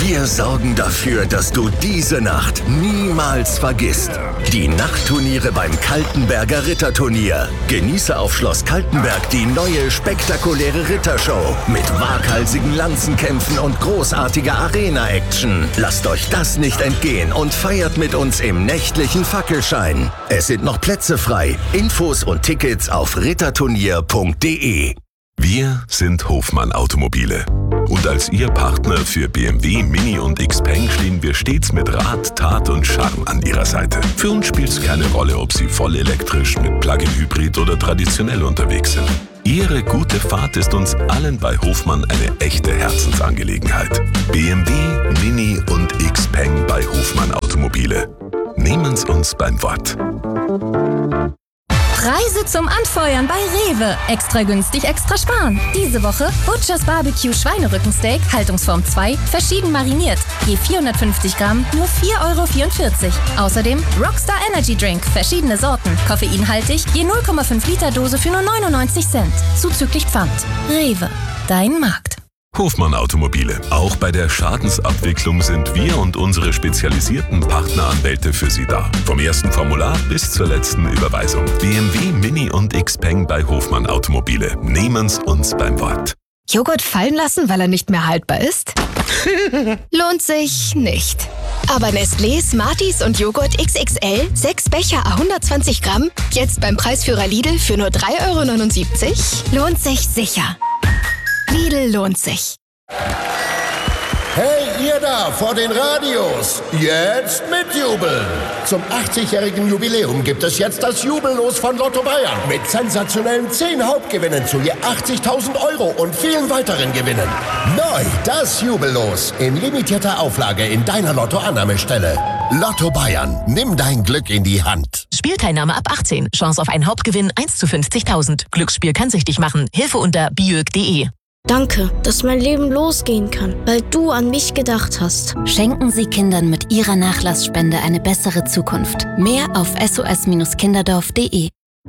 Wir sorgen dafür, dass du diese Nacht niemals vergisst. Die Nachtturniere beim Kaltenberger Ritterturnier. Genieße auf Schloss Kaltenberg die neue spektakuläre Rittershow mit waghalsigen Lanzenkämpfen und großartiger Arena-Action. Lasst euch das nicht entgehen und feiert mit uns im nächtlichen Fackelschein. Es sind noch Plätze frei. Infos und Tickets auf ritterturnier.de. Wir sind Hofmann Automobile. Und als Ihr Partner für BMW, Mini und Xpeng stehen wir stets mit Rat, Tat und Charme an Ihrer Seite. Für uns spielt es keine Rolle, ob Sie voll elektrisch, mit Plug-in-Hybrid oder traditionell unterwegs sind. Ihre gute Fahrt ist uns allen bei Hofmann eine echte Herzensangelegenheit. BMW, Mini und Xpeng bei Hofmann Automobile. Nehmen's uns beim Wort. Preise zum Anfeuern bei Rewe. Extra günstig, extra sparen. Diese Woche Butchers Barbecue Schweinerückensteak, Haltungsform 2, verschieden mariniert. Je 450 Gramm, nur 4,44 €. Außerdem Rockstar Energy Drink, verschiedene Sorten, koffeinhaltig, je 0,5 Liter Dose für nur 99 Cent. Zuzüglich Pfand. Rewe, dein Markt. Hofmann Automobile. Auch bei der Schadensabwicklung sind wir und unsere spezialisierten Partneranwälte für Sie da. Vom ersten Formular bis zur letzten Überweisung. BMW, Mini und Xpeng bei Hofmann Automobile. Nehmen's uns beim Wort. Joghurt fallen lassen, weil er nicht mehr haltbar ist? Lohnt sich nicht. Aber Nestlé, Smarties und Joghurt XXL, 6 Becher à 120 Gramm, jetzt beim Preisführer Lidl für nur 3,79 €, lohnt sich sicher. Lidl lohnt sich. Hey, ihr da vor den Radios, jetzt mitjubeln! Zum 80-jährigen Jubiläum gibt es jetzt das Jubellos von Lotto Bayern mit sensationellen 10 Hauptgewinnen zu je 80.000 € und vielen weiteren Gewinnen. Neu das Jubellos in limitierter Auflage in deiner Lotto-Annahmestelle. Lotto Bayern, nimm dein Glück in die Hand. Spielteilnahme ab 18. Chance auf einen Hauptgewinn 1 zu 50.000. Glücksspiel kann süchtig machen. Hilfe unter biög.de. Danke, dass mein Leben losgehen kann, weil du an mich gedacht hast. Schenken Sie Kindern mit Ihrer Nachlassspende eine bessere Zukunft. Mehr auf sos-kinderdorf.de.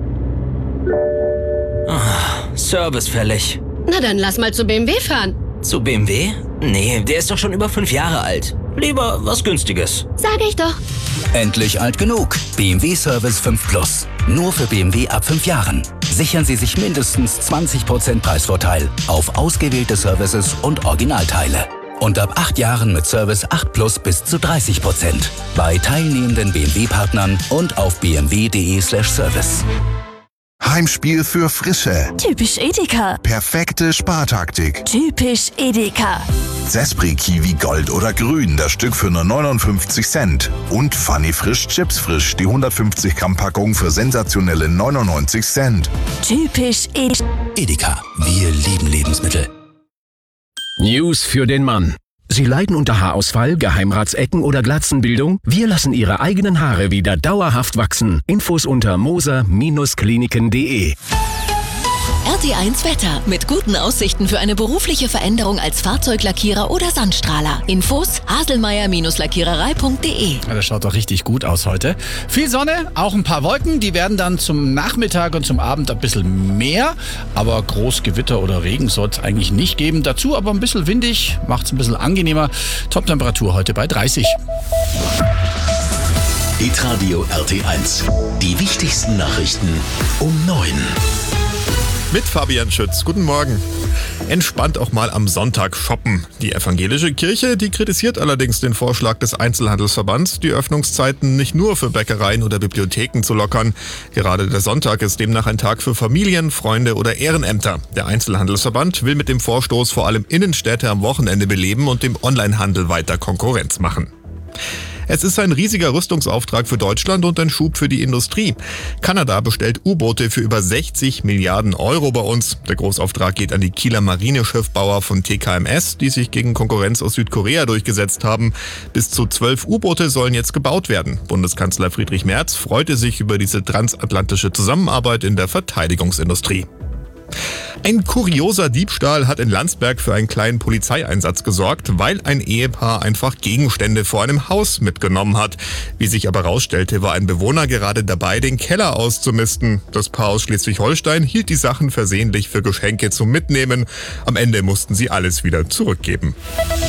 Service fällig. Na dann lass mal zu BMW fahren. Zu BMW? Nee, der ist doch schon über 5 Jahre alt. Lieber was Günstiges. Sag ich doch. Endlich alt genug. BMW Service 5 Plus. Nur für BMW ab 5 Jahren. Sichern Sie sich mindestens 20% Preisvorteil auf ausgewählte Services und Originalteile. Und ab 8 Jahren mit Service 8 Plus bis zu 30%. Bei teilnehmenden BMW-Partnern und auf bmw.de/service. Heimspiel für Frische. Typisch Edeka. Perfekte Spartaktik. Typisch Edeka. Zespri Kiwi Gold oder Grün, das Stück für nur 59 Cent. Und Funny Frisch Chips Frisch, die 150 Gramm Packung für sensationelle 99 Cent. Typisch Edeka. Edeka, wir lieben Lebensmittel. News für den Mann. Sie leiden unter Haarausfall, Geheimratsecken oder Glatzenbildung? Wir lassen Ihre eigenen Haare wieder dauerhaft wachsen. Infos unter moser-kliniken.de. RT1 Wetter. Mit guten Aussichten für eine berufliche Veränderung als Fahrzeuglackierer oder Sandstrahler. Infos haselmeier-lackiererei.de. Ja, das schaut doch richtig gut aus heute. Viel Sonne, auch ein paar Wolken. Die werden dann zum Nachmittag und zum Abend ein bisschen mehr. Aber Großgewitter oder Regen soll es eigentlich nicht geben. Dazu aber ein bisschen windig, macht es ein bisschen angenehmer. Toptemperatur heute bei 30. Hitradio RT1. Die wichtigsten Nachrichten um 9. Mit Fabian Schütz. Guten Morgen. Entspannt auch mal am Sonntag shoppen. Die evangelische Kirche, die kritisiert allerdings den Vorschlag des Einzelhandelsverbands, die Öffnungszeiten nicht nur für Bäckereien oder Bibliotheken zu lockern. Gerade der Sonntag ist demnach ein Tag für Familien, Freunde oder Ehrenämter. Der Einzelhandelsverband will mit dem Vorstoß vor allem Innenstädte am Wochenende beleben und dem Onlinehandel weiter Konkurrenz machen. Es ist ein riesiger Rüstungsauftrag für Deutschland und ein Schub für die Industrie. Kanada bestellt U-Boote für über 60 Milliarden € bei uns. Der Großauftrag geht an die Kieler Marineschiffbauer von TKMS, die sich gegen Konkurrenz aus Südkorea durchgesetzt haben. Bis zu 12 U-Boote sollen jetzt gebaut werden. Bundeskanzler Friedrich Merz freute sich über diese transatlantische Zusammenarbeit in der Verteidigungsindustrie. Ein kurioser Diebstahl hat in Landsberg für einen kleinen Polizeieinsatz gesorgt, weil ein Ehepaar einfach Gegenstände vor einem Haus mitgenommen hat. Wie sich aber herausstellte, war ein Bewohner gerade dabei, den Keller auszumisten. Das Paar aus Schleswig-Holstein hielt die Sachen versehentlich für Geschenke zum Mitnehmen. Am Ende mussten sie alles wieder zurückgeben.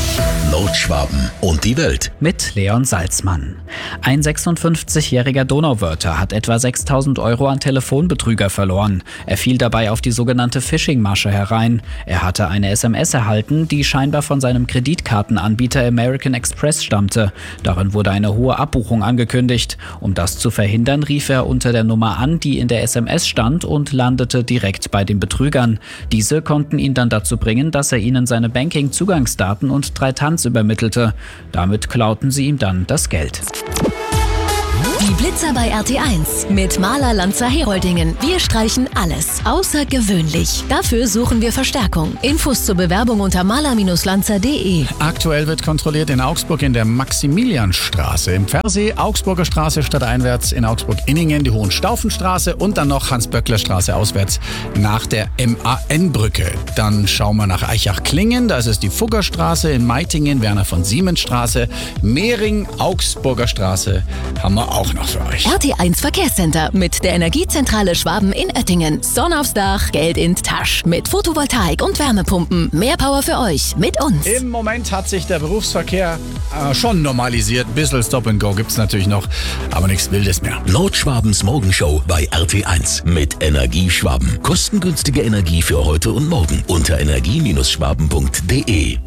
Nordschwaben und die Welt. Mit Leon Salzmann. Ein 56-jähriger Donauwörther hat etwa 6.000 Euro an Telefonbetrüger verloren. Er fiel dabei auf die sogenannte Phishing-Masche herein. Er hatte eine SMS erhalten, die scheinbar von seinem Kreditkartenanbieter American Express stammte. Darin wurde eine hohe Abbuchung angekündigt. Um das zu verhindern, rief er unter der Nummer an, die in der SMS stand, und landete direkt bei den Betrügern. Diese konnten ihn dann dazu bringen, dass er ihnen seine Banking-Zugangsdaten und 3 Tanz übermittelte. Damit klauten sie ihm dann das Geld. Die Blitzer bei RT1 mit Maler Lanzer Heroldingen. Wir streichen alles außergewöhnlich. Dafür suchen wir Verstärkung. Infos zur Bewerbung unter maler-lanzer.de. Aktuell wird kontrolliert in Augsburg in der Maximilianstraße, im Pfersee, Augsburger Straße stadteinwärts, in Augsburg-Inningen die Hohenstaufenstraße und dann noch Hans-Böckler-Straße auswärts nach der MAN-Brücke. Dann schauen wir nach Eichach-Klingen, da ist es die Fuggerstraße, in Meitingen Werner-von-Siemens-Straße, Mehring, Augsburger Straße haben wir auch noch für euch. RT1 Verkehrscenter mit der Energiezentrale Schwaben in Oettingen. Sonne aufs Dach, Geld in die Tasche. Mit Photovoltaik und Wärmepumpen. Mehr Power für euch mit uns. Im Moment hat sich der Berufsverkehr schon normalisiert. Ein bisschen Stop and Go gibt es natürlich noch, aber nichts Wildes mehr. Nordschwabens Morgenshow bei RT1 mit Energieschwaben. Kostengünstige Energie für heute und morgen unter energie-schwaben.de.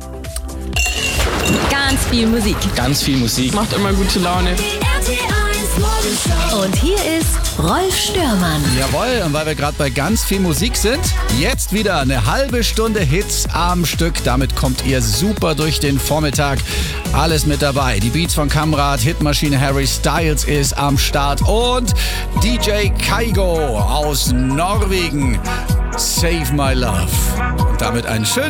Ganz viel Musik. Ganz viel Musik. Macht immer gute Laune. Und hier ist Rolf Störmann. Jawohl, und weil wir gerade bei ganz viel Musik sind, jetzt wieder eine halbe Stunde Hits am Stück. Damit kommt ihr super durch den Vormittag. Alles mit dabei. Die Beats von Kamrat, Hitmaschine Harry Styles ist am Start und DJ Kaigo aus Norwegen. Save My Love. Und damit einen schönen